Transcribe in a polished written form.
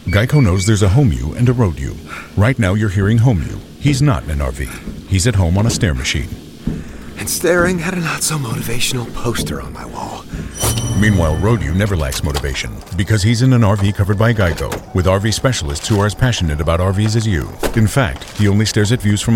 Geico knows there's a home you and a road you. Right now you're hearing home you. He's not in an RV. He's at home on a stair machine. And staring at a not-so-motivational poster on my wall. Meanwhile, road you never lacks motivation because he's in an RV covered by Geico with RV specialists who are as passionate about RVs as you. In fact, he only stares at views from